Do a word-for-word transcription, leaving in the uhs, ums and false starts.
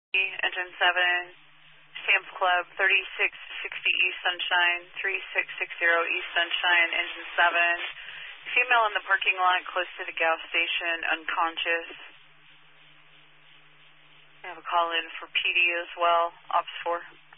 Engine seven, Sam's Club, thirty-six sixty East Sunshine, thirty-six sixty East Sunshine, Engine seven. Female in the parking lot close to the gas station, unconscious. I have a call in for P D as well, Ops four.